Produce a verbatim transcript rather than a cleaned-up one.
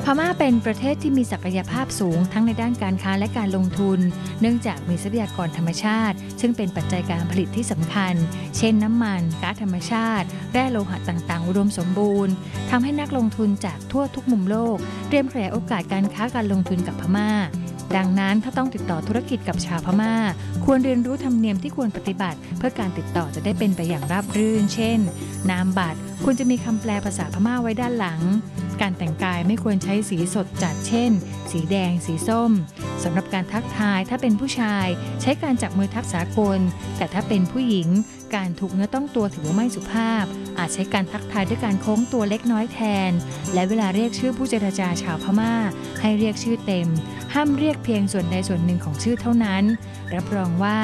พม่าเป็นประเทศที่มีศักยภาพสูงทั้งในด้านการค้าและการลงทุนเนื่องจากมีทรัพยากรธรรมชาติซึ่งเป็นปัจจัยการผลิตที่สำคัญเช่นน้ำมันก๊าซธรรมชาติแร่โลหะต่างๆอุดมสมบูรณ์ทำให้นักลงทุนจากทั่วทุกมุมโลกเตรียมขยายโอกาสการค้าการลงทุนกับพม่าดังนั้นถ้าต้องติดต่อธุรกิจกับชาวพม่าควรเรียนรู้ธรรมเนียมที่ควรปฏิบัติเพื่อการติดต่อจะได้เป็นไปอย่างราบรื่นเช่นนามบัตรควรจะมีคำแปลภาษาพม่าไว้ด้านหลังการแต่งกายไม่ควรใช้สีสดจัดเช่นสีแดงสีส้มสำหรับการทักทายถ้าเป็นผู้ชายใช้การจับมือทักสากลแต่ถ้าเป็นผู้หญิงการถูกเนื้อต้องตัวถือว่าไม่สุภาพอาจใช้การทักทายด้วยการโค้งตัวเล็กน้อยแทนและเวลาเรียกชื่อผู้เจรจาชาวพม่าให้เรียกชื่อเต็มห้ามเรียกเพียงส่วนใดส่วนหนึ่งของชื่อเท่านั้นรับรองว่า